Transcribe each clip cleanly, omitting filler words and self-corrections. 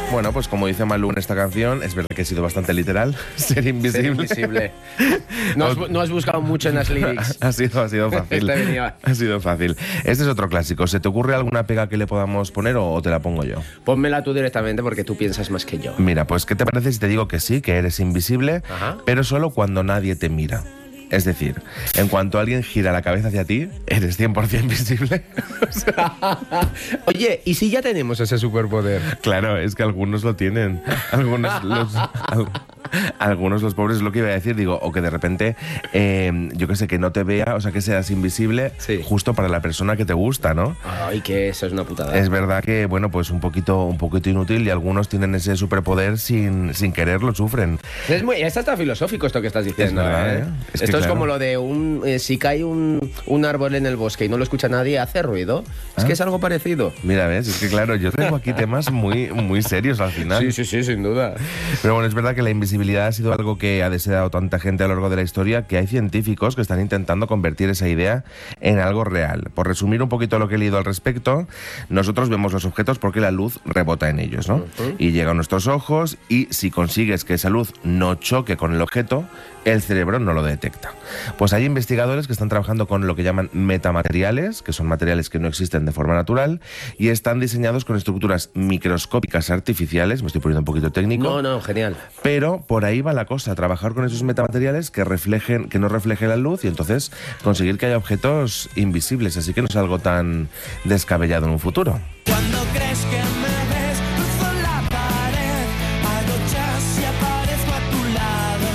Bueno, pues como dice Malú en esta canción, es verdad que he sido bastante literal. Ser invisible. Ser invisible. No has buscado mucho en las lyrics. Ha sido fácil. Ha sido fácil. Este es otro clásico. ¿Se te ocurre alguna pega que le podamos poner o te la pongo yo? Pónmela tú directamente porque tú piensas más que yo. Mira, pues ¿qué te parece si te digo que sí, que eres invisible, pero solo cuando nadie te mira? Es decir, en cuanto alguien gira la cabeza hacia ti, eres 100% visible. Oye, ¿y si ya tenemos ese superpoder? Claro, es que algunos lo tienen. Algunos los pobres, es lo que iba a decir, digo, o que de repente, yo qué sé, que no te vea, o sea, que seas invisible justo para la persona que te gusta, ¿no? Ay, que eso es una putada. Es verdad que, bueno, pues un poquito inútil y algunos tienen ese superpoder sin querer, lo sufren. Está hasta filosófico esto que estás diciendo. Es verdad, Es esto es como lo de si cae un árbol en el bosque y no lo escucha nadie, hace ruido. Es que es algo parecido. Mira, ves, es que claro, yo tengo aquí temas muy serios al final. Sí, sin duda. Pero bueno, es verdad que la invisibilidad ha sido algo que ha deseado tanta gente a lo largo de la historia, que hay científicos que están intentando convertir esa idea en algo real. Por resumir un poquito lo que he leído al respecto, nosotros vemos los objetos porque la luz rebota en ellos, ¿no? Y llega a nuestros ojos y si consigues que esa luz no choque con el objeto, el cerebro no lo detecta. Pues hay investigadores que están trabajando con lo que llaman metamateriales, que son materiales que no existen de forma natural, y están diseñados con estructuras microscópicas artificiales, me estoy poniendo un poquito técnico. No, genial. Pero por ahí va la cosa, trabajar con esos metamateriales que no reflejen la luz y entonces conseguir que haya objetos invisibles, así que no es algo tan descabellado en un futuro. Cuando crees que me ves, cruzo la pared, agochas y aparezco a tu lado.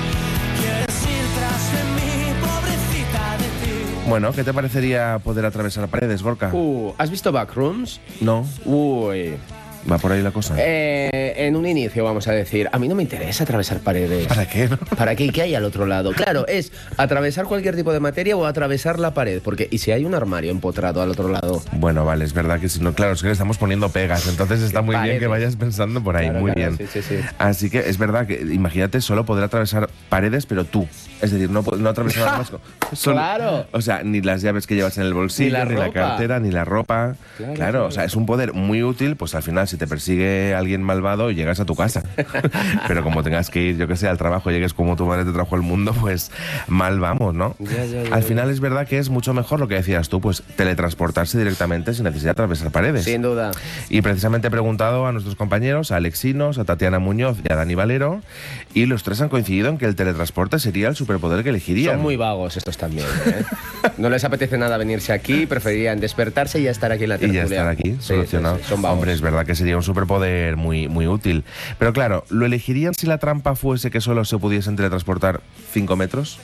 Quieres ir tras de mí, pobrecita de ti. Bueno, ¿qué te parecería poder atravesar paredes, Gorka? ¿Has visto Backrooms? No. Uy. ¿Va por ahí la cosa? En un inicio, vamos a decir, a mí no me interesa atravesar paredes. ¿Para qué? ¿No? ¿Para qué? ¿Qué hay al otro lado? Claro, es atravesar cualquier tipo de materia o atravesar la pared. Porque, ¿y si hay un armario empotrado al otro lado? Bueno, vale, es verdad que si no, claro, es que le estamos poniendo pegas, entonces está muy bien que vayas pensando por ahí, muy bien. Sí. Así que es verdad que, imagínate, solo poder atravesar paredes, pero tú. Es decir, no atravesar nada más. Claro. O sea, ni las llaves que llevas en el bolsillo, ni la cartera, ni la ropa. Claro, o sea, es un poder muy útil, pues al final si te persigue alguien malvado llegas a tu casa. Pero como tengas que ir, yo que sé, al trabajo, llegues como tu madre te trajo al mundo, pues mal vamos, ¿no? Al final es verdad que es mucho mejor lo que decías tú, pues teletransportarse directamente sin necesidad de atravesar paredes. Sin duda. Y precisamente he preguntado a nuestros compañeros, a Alexinos, a Tatiana Muñoz y a Dani Valero, y los tres han coincidido en que el teletransporte sería el superpoder que elegirían. Son muy vagos estos también, ¿eh? No les apetece nada venirse aquí, preferirían despertarse y ya estar aquí en la tertulia. Y ya estar aquí, solucionado. Sí, son vagos. Hombre, es verdad que sería un superpoder muy útil. Pero claro, ¿lo elegirían si la trampa fuese que solo se pudiesen teletransportar 5 metros?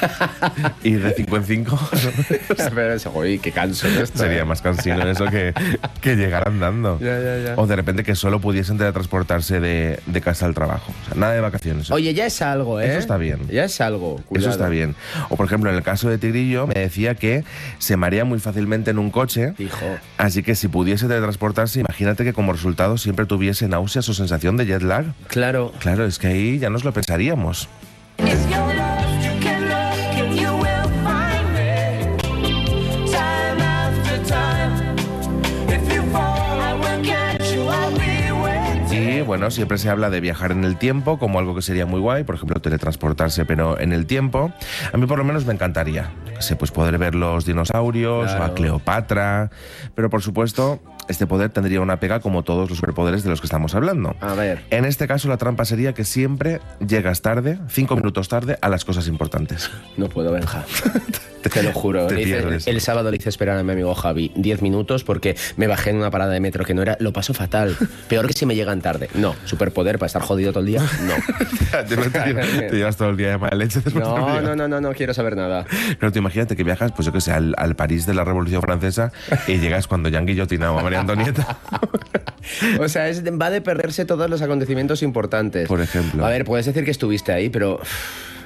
¿Y de 5 en 5? Pero eso, uy, qué canso esto. Sería más cansino eso que llegar andando. Ya. O de repente que solo pudiesen teletransportarse de casa al trabajo. O sea, nada de vacaciones. Oye, ya es algo, ¿eh? Eso está bien. Ya es algo, cuidado. Eso está bien. O por ejemplo, en el caso de Tigrillo, me decía que se marea muy fácilmente en un coche. Hijo. Así que si pudiese teletransportarse, imagínate que como resultado siempre tuviese náuseas o sensación de jet lag. Claro. Claro, es que ahí ya nos lo pensaríamos. Y bueno, siempre se habla de viajar en el tiempo como algo que sería muy guay, por ejemplo, teletransportarse, pero en el tiempo. A mí por lo menos me encantaría, pues poder ver los dinosaurios, claro, o a Cleopatra, pero por supuesto este poder tendría una pega como todos los superpoderes de los que estamos hablando. A ver. En este caso la trampa sería que siempre llegas tarde, 5 minutos tarde, a las cosas importantes. No puedo, Benja. Te lo juro. El sábado le hice esperar a mi amigo Javi 10 minutos porque me bajé en una parada de metro que no era. Lo paso fatal. Peor que si me llegan tarde. No. Superpoder para estar jodido todo el día. No. Te llevas todo el día de mala leche. No quiero saber nada. Pero tú imagínate que viajas, pues yo que sé, al París de la Revolución Francesa y llegas cuando ya han guillotinado a María Antonieta. O sea, va de perderse todos los acontecimientos importantes. Por ejemplo. A ver, puedes decir que estuviste ahí, pero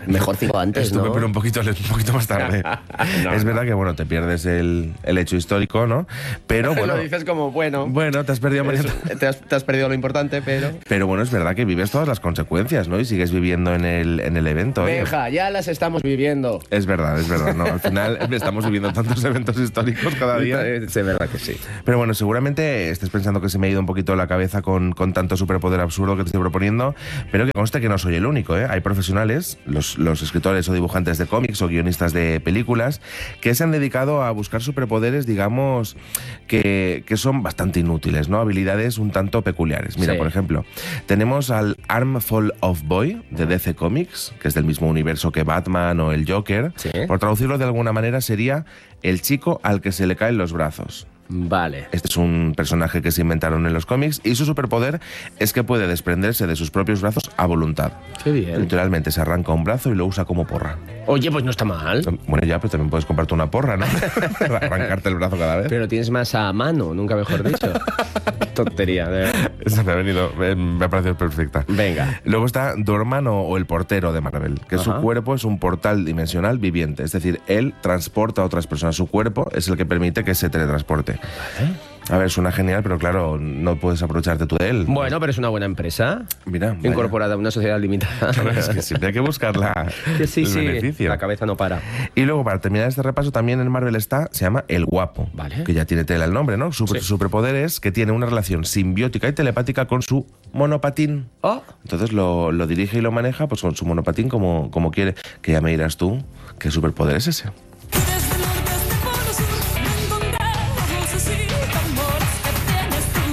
Mejor 5 antes, Estuve, ¿no? pero un poquito más tarde. Es verdad que, bueno, te pierdes el hecho histórico, ¿no? Pero bueno... Lo dices como, bueno... Bueno, te has perdido... Te has perdido lo importante, pero... Pero bueno, es verdad que vives todas las consecuencias, ¿no? Y sigues viviendo en el evento. Deja, ya las estamos viviendo. Es verdad, ¿no? Al final estamos viviendo tantos eventos históricos cada día. Es verdad que sí. Pero bueno, seguramente estés pensando que se me ha ido un poquito la cabeza con tanto superpoder absurdo que te estoy proponiendo, pero que conste que no soy el único, ¿eh? Hay profesionales, los escritores o dibujantes de cómics o guionistas de películas, que se han dedicado a buscar superpoderes, digamos, que son bastante inútiles, ¿no? Habilidades un tanto peculiares. Mira, Sí. por ejemplo, tenemos al Armful of Boy de DC Comics, que es del mismo universo que Batman o el Joker. Sí. Por traducirlo de alguna manera sería el chico al que se le caen los brazos. Vale. Este es un personaje que se inventaron en los cómics y su superpoder es que puede desprenderse de sus propios brazos a voluntad. Qué bien. Literalmente se arranca un brazo y lo usa como porra. Oye, pues no está mal. Bueno, ya, pero también puedes comprarte una porra, ¿no? Arrancarte el brazo cada vez. Pero tienes más a mano, nunca mejor dicho. Tontería, de verdad. Esa me ha venido, me ha parecido perfecta. Venga. Luego está Dorman o el portero de Marvel, que su Ajá. cuerpo es un portal dimensional viviente. Es decir, él transporta a otras personas. Su cuerpo es el que permite que se teletransporte. A ver, suena genial, pero claro, no puedes aprovecharte tú de él. Bueno, pero es una buena empresa. Mira, vaya. Incorporada a una sociedad limitada. Es que siempre hay que buscar Que sí, el sí, beneficio. la cabeza no para. Y luego, para terminar este repaso, también en Marvel se llama El Guapo, Vale. que ya tiene tela el nombre, ¿no? Su Sí. superpoder es que tiene una relación simbiótica y telepática con su monopatín. Oh, Entonces lo dirige y lo maneja pues con su monopatín como quiere. Que ya me dirás tú, ¿qué superpoder es ese? Desde el norte hasta el polo sur, me encontramos luces y tambores que tienes tú.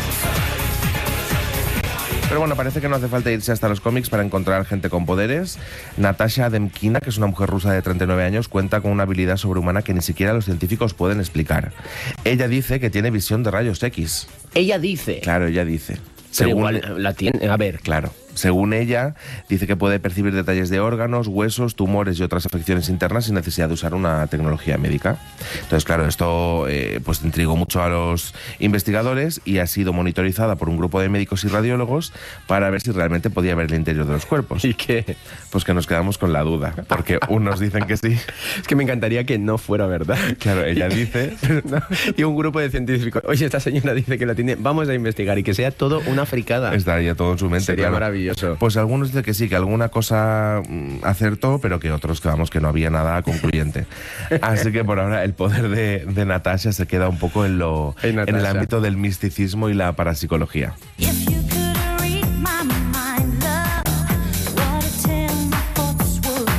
Pero bueno, parece que no hace falta irse hasta los cómics para encontrar gente con poderes. Natasha Demkina, que es una mujer rusa de 39 años, cuenta con una habilidad sobrehumana que ni siquiera los científicos pueden explicar. Ella dice que tiene visión de rayos X. ella dice. Claro, ella dice. Pero igual la tiene. A ver, Claro. Según ella, dice que puede percibir detalles de órganos, huesos, tumores y otras afecciones internas sin necesidad de usar una tecnología médica. Entonces, claro, esto pues intrigó mucho a los investigadores y ha sido monitorizada por un grupo de médicos y radiólogos para ver si realmente podía ver el interior de los cuerpos. ¿y qué? Pues que nos quedamos con la duda, porque unos dicen que sí. Es que me encantaría que no fuera verdad. Claro, ella dice... Y un grupo de científicos. Oye, esta señora dice que la tiene. Vamos a investigar y que sea todo una fricada. Estaría todo en su mente. Sería claro. maravilloso. Pues algunos dicen que sí, que alguna cosa acertó, pero que otros que vamos, que no había nada concluyente. Así que por ahora el poder de Natasha se queda un poco en el Natasha. ámbito del misticismo y la parapsicología. If you could read my mind, love, what a tale my thoughts would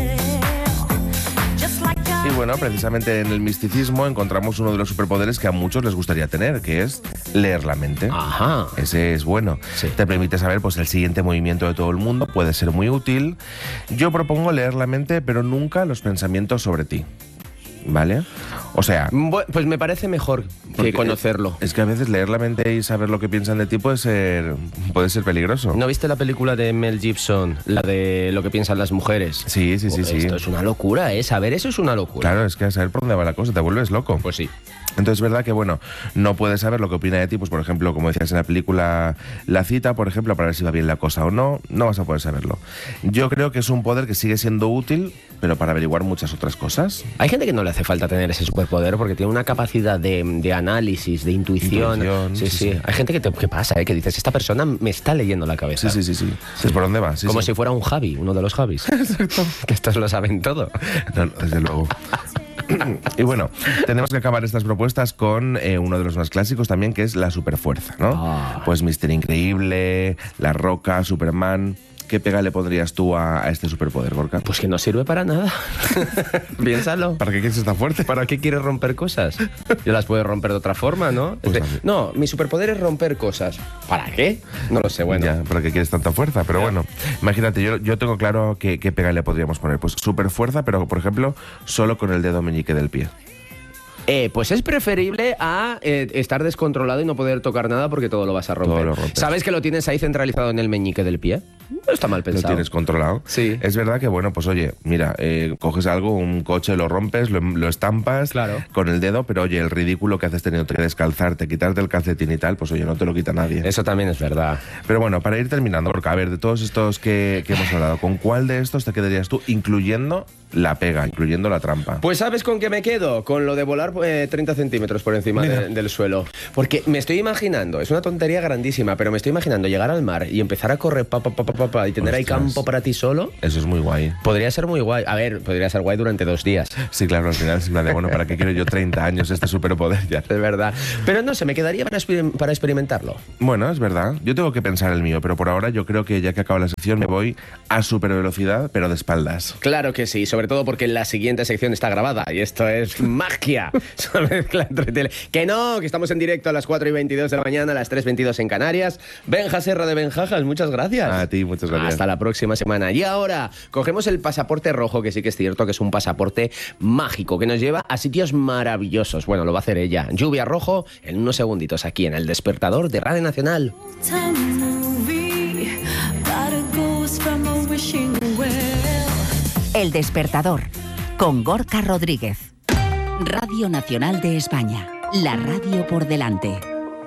tell. Just like Y bueno, precisamente en el misticismo encontramos uno de los superpoderes que a muchos les gustaría tener, que es leer la mente. Ajá. Ese es bueno. Sí. Te permite saber pues el siguiente movimiento de todo el mundo, puede ser muy útil. Yo propongo leer la mente, pero nunca los pensamientos sobre ti. ¿Vale? O sea, Pues me parece mejor que porque conocerlo. es que a veces leer la mente y saber lo que piensan de ti puede ser peligroso. ¿No viste la película de Mel Gibson? La de lo que piensan las mujeres. Sí, sí, sí, sí. Esto es una locura, ¿eh? Saber eso es una locura. Claro, es que a saber por dónde va la cosa, te vuelves loco. Pues sí. Entonces es verdad que, bueno, no puedes saber lo que opina de ti, pues por ejemplo, como decías en la película La Cita, por ejemplo, para ver si va bien la cosa o no, no vas a poder saberlo. Yo creo que es un poder que sigue siendo útil, pero para averiguar muchas otras cosas. Hay gente que no le hace falta tener ese superpoder porque tiene una capacidad de análisis, de intuición. Sí, Sí. sí. Hay gente que pasa, que dices, esta persona me está leyendo la cabeza. Sí. ¿Es por dónde va? Sí, Como sí. si fuera un Javi, uno de los Javis. Exacto. Que estos lo saben todo. No, desde luego. Y bueno, tenemos que acabar estas propuestas con uno de los más clásicos también, que es la superfuerza, ¿no? Ah. Pues Mister Increíble, La Roca, Superman. ¿Qué pega le pondrías tú a este superpoder, Gorka? Pues que no sirve para nada. Piénsalo. ¿Para qué quieres estar fuerte? ¿Para qué quieres romper cosas? Yo las puedo romper de otra forma, ¿no? Pues Es de, no, mi superpoder es romper cosas. ¿Para qué? No lo sé, bueno. Ya, ¿para qué quieres tanta fuerza? Pero bueno, imagínate, yo tengo claro qué pega le podríamos poner. Pues superfuerza, pero por ejemplo, solo con el dedo meñique del pie. Pues es preferible a estar descontrolado y no poder tocar nada porque todo lo vas a romper. Todo lo rompes. ¿Sabes que lo tienes ahí centralizado en el meñique del pie? No está mal pensado. Lo tienes controlado. Sí. Es verdad que, bueno, pues oye, mira, coges algo, un coche, lo rompes, lo estampas Claro. con el dedo, pero oye, el ridículo que haces teniendo que descalzarte, quitarte el calcetín y tal, pues oye, no te lo quita nadie. Eso también es verdad. Pero bueno, para ir terminando, porque a ver, de todos estos que hemos hablado, ¿con cuál de estos te quedarías tú, incluyendo la pega, incluyendo la trampa? Pues ¿sabes con qué me quedo? Con lo de volar 30 centímetros por encima del suelo. Porque me estoy imaginando, es una tontería grandísima, pero me estoy imaginando llegar al mar y empezar a correr y tener ahí campo para ti solo. Eso es muy guay. Podría ser muy guay. A ver, podría ser guay durante 2 días. Sí, claro, al final es en plan de, bueno, ¿para qué quiero yo 30 años este superpoder ya? Es verdad. Pero no sé, me quedaría para experimentarlo. Bueno, es verdad. Yo tengo que pensar el mío, pero por ahora yo creo que ya que acaba la sección me voy a supervelocidad, pero de espaldas. Claro que sí, sobre todo porque la siguiente sección está grabada y esto es magia. Es una mezcla entre tele. Que no, que estamos en directo a las 4:22 de la mañana, a las 3:22 en Canarias. Benja Serra de Benjajas, muchas gracias. A ti, muchas gracias. Hasta la próxima semana. Y ahora, cogemos el pasaporte rojo, que sí que es cierto que es un pasaporte mágico, que nos lleva a sitios maravillosos. Bueno, lo va a hacer ella. Lluvia Rojo, en unos segunditos, aquí en El Despertador de Radio Nacional. El Despertador, con Gorka Rodríguez. Radio Nacional de España, la radio por delante.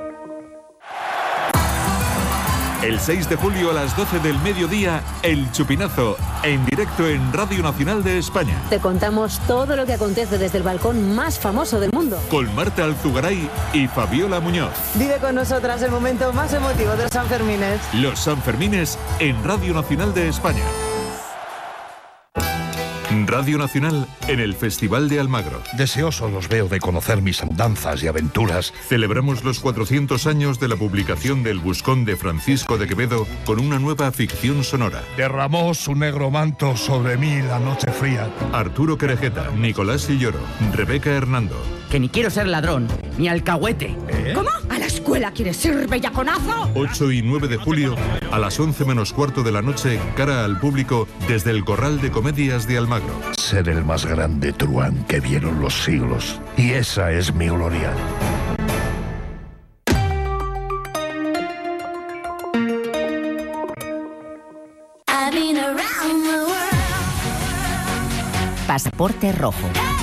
El 6 de julio a las 12 del mediodía, El Chupinazo, en directo en Radio Nacional de España. Te contamos todo lo que acontece desde el balcón más famoso del mundo. Con Marta Alzugaray y Fabiola Muñoz. Vive con nosotras el momento más emotivo de los Sanfermines. Los Sanfermines en Radio Nacional de España. Radio Nacional en el Festival de Almagro. Deseosos los veo de conocer mis andanzas y aventuras. Celebramos los 400 años de la publicación del Buscón de Francisco de Quevedo con una nueva ficción sonora. Derramó su negro manto sobre mí la noche fría. Arturo Querejeta, Nicolás Silloro, Rebeca Hernando. Que ni quiero ser ladrón, ni alcahuete. ¿Cómo? ¿A la escuela quieres ir, bellaconazo? 8 y 9 de julio, a las 11 menos cuarto de la noche, cara al público, desde el Corral de Comedias de Almagro. Ser el más grande truán que vieron los siglos. Y esa es mi gloria. Pasaporte rojo.